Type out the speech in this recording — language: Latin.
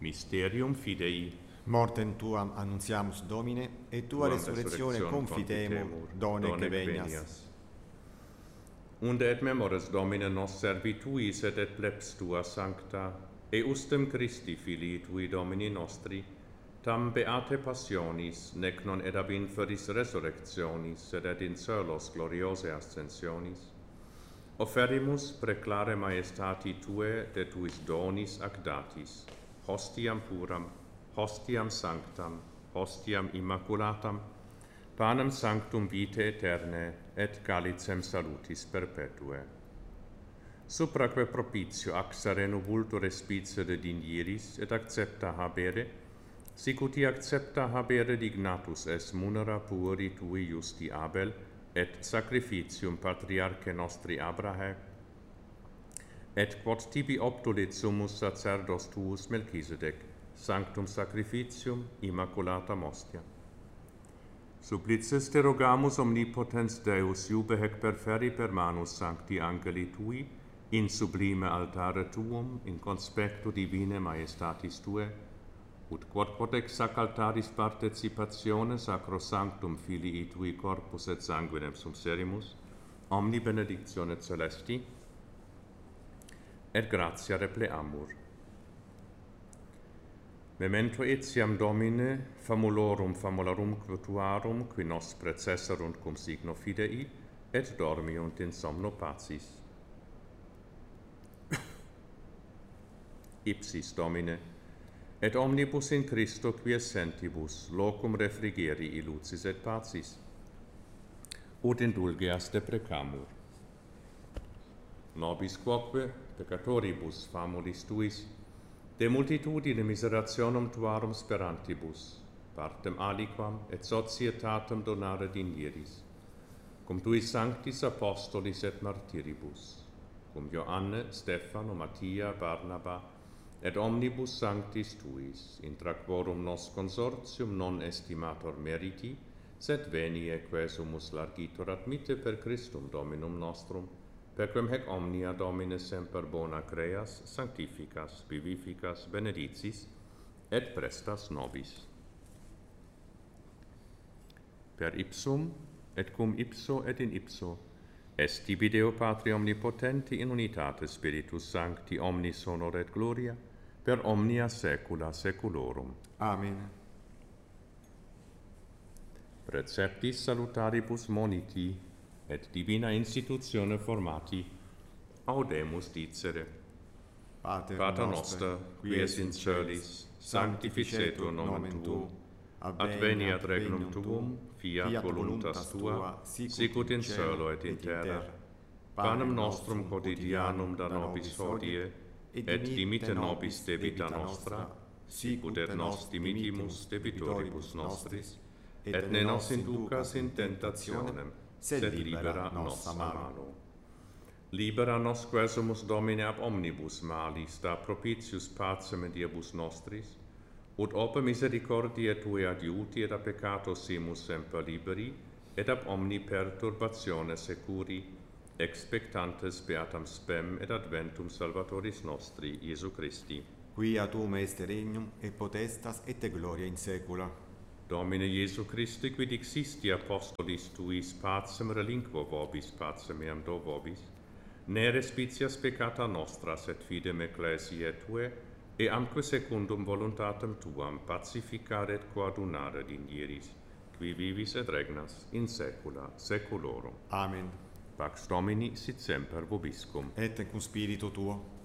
Mysterium Fidei. Mortem tuam annuntiamus, Domine, et tua resurrectione confitemur, done que venias. Unde et memores Domine nos servituis et plebs tua sancta, eustem Christi Filii tui Domini nostri, tam beate passionis, nec non ed ab inferis resurrectionis, sed et in celos gloriose ascensionis, offerimus preclare maestati Tue de Tuis donis ac datis, hostiam puram, hostiam sanctam, hostiam immaculatam, panem sanctum vitae aeterne, et calicem salutis perpetue. Supraque propitio axare nubulto respice de dinieris, et accepta habere, sic uti accepta habere dignatus es munera pueri tui justi Abel, et sacrificium patriarche nostri Abrahe, et quod tibi obtulit summus sacerdos tuus Melchisedec, sanctum sacrificium immaculatam ostia. Supplices te rogamus omnipotens Deus iube hec perferi per manus sancti angeli tui, in sublime altare tuum, in conspectu divine majestatis tue, ut quod ex sac altaris participatione sacrosanctum Filii tui corpus et sanguinem subserimus, omni benedictione celesti, et gratia repleamur. Memento etiam Domine, famularum tuarum, qui nos precesserunt cum signo fidei, et dormiunt in somno pacis. Ipsis Domine, et omnibus in Christo quiescentibus locum refrigeri illucis et pacis, ut indulgeas deprecamur. Nobis quoque, peccatoribus famulis tuis, de multitudine miserationem tuarum sperantibus, partem aliquam et societatem donare dinieris, cum tuis sanctis apostolis et martyribus, cum Joanne, Stefano, Mattia, Barnaba, et omnibus sanctis tuis, intra quorum nos consortium non estimator meriti, sed venie quae sumus largitor admitte per Christum Dominum nostrum, perquem hec omnia Domine semper bona creas, sanctificas, vivificas, benedicis, et prestas nobis. Per ipsum, et cum ipso et in ipso, est tibi Deo Patri omnipotenti in unitate Spiritus Sancti omnis honor et gloria, per omnia saecula saeculorum. Amen. Preceptis salutaribus moniti, et divina institutione formati, audemus dicere. Pater noster, qui es in celis, sanctificetur nomen tuum, adveniat regnum tuum, fiat voluntas tua, sicut in cielo et in terra. Panem nostrum quotidianum da nobis hodie, et dimitte nobis debita nostra, sicut et nos dimittimus debitoribus nostris, et ne nos inducas in tentationem, sed libera nos a malo. Libera nos quesumus Domine ab omnibus malis, da propitius pacem et diebus nostris, ut ope misericordiae Tue adiuti et a peccato simus semper liberi, et ab omni perturbatione securi, expectantes beatam spem et adventum Salvatoris nostri, Iesu Christi. Quia tuum est regnum, et potestas, et gloria in saecula. Domine Iesu Christi, quid dixisti apostolis tuis pacem relinquo vobis, pacem meam do vobis, ne respicias peccata nostra, sed fidem ecclesiae Tue, e amque secundum voluntatem Tuam pacificare et coadunare dinieris, qui vivis et regnas in saecula saeculorum. Amen. Pax Domini sit semper vobiscum. Et cum spiritu tuo.